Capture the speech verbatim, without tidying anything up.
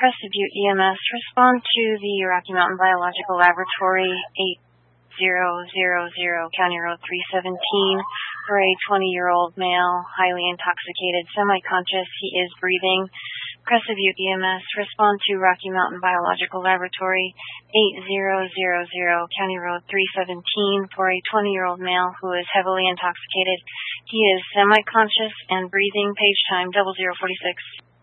Crested Butte E M S, respond to the Rocky Mountain Biological Laboratory, eight zero zero zero, County Road three seventeen, for a twenty-year-old male, highly intoxicated, semi-conscious. He is breathing. Crested Butte E M S, respond to Rocky Mountain Biological Laboratory, eight zero zero zero, County Road three seventeen, for a twenty-year-old male who is heavily intoxicated. He is semi-conscious and breathing. Page time, double zero forty-six.